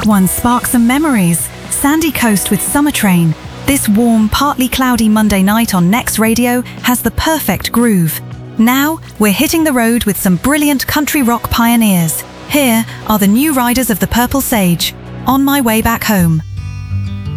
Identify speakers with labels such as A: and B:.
A: one sparks some memories. Sandy Coast with Summer Train. This warm, partly cloudy Monday night on Next Radio has the perfect groove. Now, we're hitting the road with some brilliant country rock pioneers. Here are the new riders of the Purple Sage, On My Way Back Home.